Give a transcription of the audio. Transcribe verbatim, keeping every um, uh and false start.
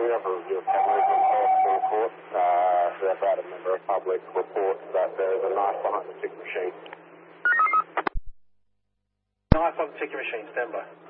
have a review of cameras on Forest Court. Uh, we have had a member of public report that there is a knife behind the ticket machine. Knife on the ticket machine, stand by.